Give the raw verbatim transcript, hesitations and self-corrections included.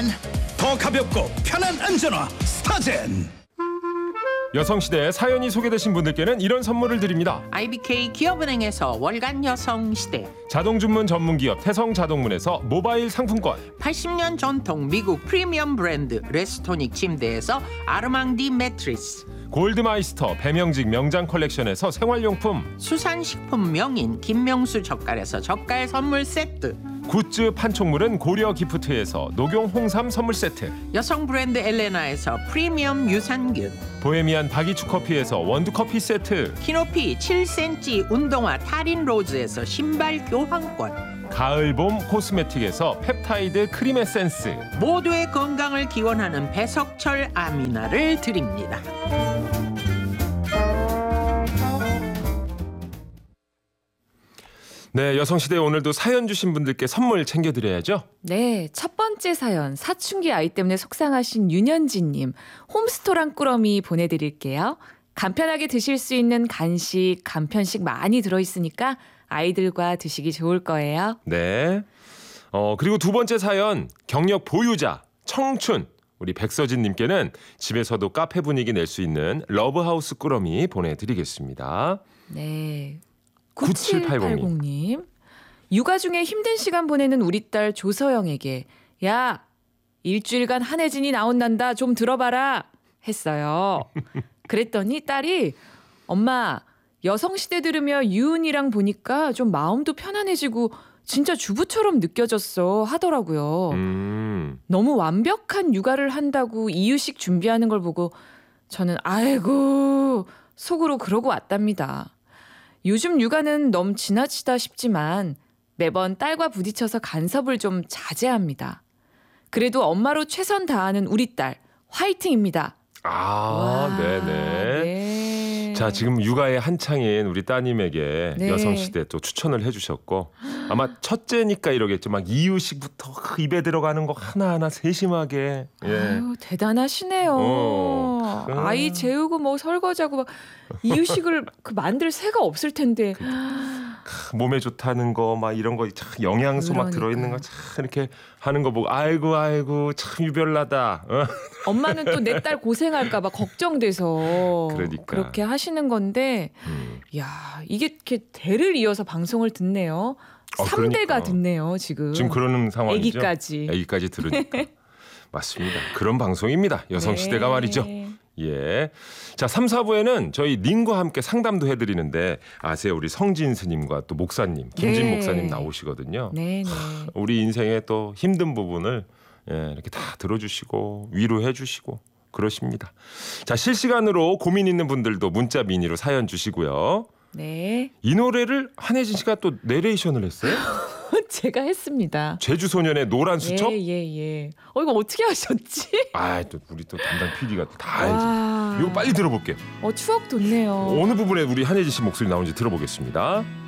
더 가볍고 편한 안전화 스타젠. 여성시대 사연이 소개되신 분들께는 이런 선물을 드립니다. 아이비케이 기업은행에서 월간 여성시대, 자동주문 전문기업 태성자동문에서 모바일 상품권, 팔십 년 전통 미국 프리미엄 브랜드 레스토닉 침대에서 아르망디 매트리스, 골드마이스터 배명직 명장 컬렉션에서 생활용품, 수산식품 명인 김명수 젓갈에서 젓갈 선물 세트, 굿즈 판촉물은 고려 기프트에서 녹용 홍삼 선물 세트, 여성 브랜드 엘레나에서 프리미엄 유산균, 보헤미안 바기추 커피에서 원두 커피 세트, 키높이 칠 센티미터 운동화 타린 로즈에서 신발 교환권, 가을봄 코스메틱에서 펩타이드 크림 에센스, 모두의 건강을 기원하는 배석철 아미나를 드립니다. 네, 여성시대 오늘도 사연 주신 분들께 선물 챙겨드려야죠. 네, 첫 번째 사연 사춘기 아이 때문에 속상하신 윤현진님 홈스토랑 꾸러미 보내드릴게요. 간편하게 드실 수 있는 간식, 간편식 많이 들어있으니까 아이들과 드시기 좋을 거예요. 네. 어, 그리고 두 번째 사연 경력 보유자 청춘 우리 백서진님께는 집에서도 카페 분위기 낼 수 있는 러브하우스 꾸러미 보내드리겠습니다. 네. 구칠팔공님. 님 육아 중에 힘든 시간 보내는 우리 딸 조서영에게 야 일주일간 한혜진이 나온단다 좀 들어봐라 했어요. 그랬더니 딸이 엄마 여성시대 들으며 유은이랑 보니까 좀 마음도 편안해지고 진짜 주부처럼 느껴졌어 하더라고요. 음. 너무 완벽한 육아를 한다고 이유식 준비하는 걸 보고 저는 아이고 속으로 그러고 왔답니다. 요즘 육아는 너무 지나치다 싶지만 매번 딸과 부딪혀서 간섭을 좀 자제합니다. 그래도 엄마로 최선 다하는 우리 딸 화이팅입니다. 아, 와, 네네. 네. 자, 지금 육아에 한창인 우리 따님에게 네. 여성시대 또 추천을 해주셨고 아마 첫째니까 이러겠죠. 막 이유식부터 입에 들어가는 거 하나하나 세심하게. 예. 아유, 대단하시네요. 어. 아이 재우고 뭐 설거지하고 막 이유식을 그 만들 새가 없을 텐데. 몸에 좋다는 거 막 이런 거 참 영양소 막 그러니까요. 들어있는 거 참 이렇게 하는 거 보고 아이고 아이고 참 유별나다. 어? 엄마는 또 내 딸 고생할까 봐 걱정돼서 그러니까. 그렇게 하시는 건데 음. 야 이게 이렇게 대를 이어서 방송을 듣네요. 어, 삼 대가 그러니까. 듣네요 지금. 지금 그러는 상황이죠. 애기까지. 애기까지 들으니까. 맞습니다. 그런 방송입니다. 여성시대가 네. 말이죠. 예. 자, 삼, 사 부에는 저희 님과 함께 상담도 해드리는데 아세요? 우리 성진 스님과 또 목사님, 김진 네. 목사님 나오시거든요. 네네. 우리 인생의 또 힘든 부분을 예, 이렇게 다 들어주시고 위로해 주시고 그러십니다. 자, 실시간으로 고민 있는 분들도 문자 미니로 사연 주시고요. 네. 이 노래를 한혜진 씨가 또 내레이션을 했어요? 제가 했습니다. 제주소년의 노란 수첩? 예예 예. 어 이거 어떻게 하셨지? 아, 또 우리 또 담당 피디가 다 알지. 와. 이거 빨리 들어볼게요. 어 추억 돋네요. 어느 부분에 우리 한혜진 씨 목소리 나오는지 들어보겠습니다.